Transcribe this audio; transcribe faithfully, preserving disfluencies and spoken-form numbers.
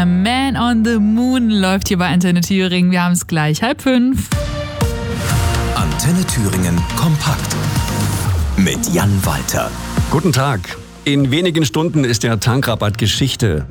Jam. Man on the Moon läuft hier bei Antenne Thüringen. Wir haben es gleich halb fünf. Antenne Thüringen kompakt mit Jan Walter. Guten Tag. In wenigen Stunden ist der Tankrabatt Geschichte.